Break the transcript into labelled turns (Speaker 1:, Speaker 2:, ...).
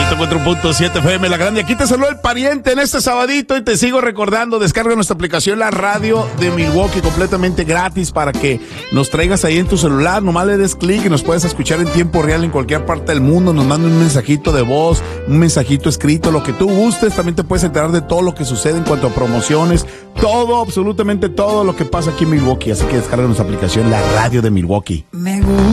Speaker 1: 104.7 FM La Grande. Aquí te saluda el pariente en este sabadito y te sigo recordando, descarga nuestra aplicación La Radio de Milwaukee completamente gratis para que nos traigas ahí en tu celular. Nomás le des clic y nos puedes escuchar en tiempo real en cualquier parte del mundo. Nos manda un mensajito de voz, un mensajito escrito, lo que tú gustes. También te puedes enterar de todo lo que sucede en cuanto a promociones, todo, absolutamente todo lo que pasa aquí en Milwaukee. Así que descarga nuestra aplicación La Radio de Milwaukee.
Speaker 2: Me gusta.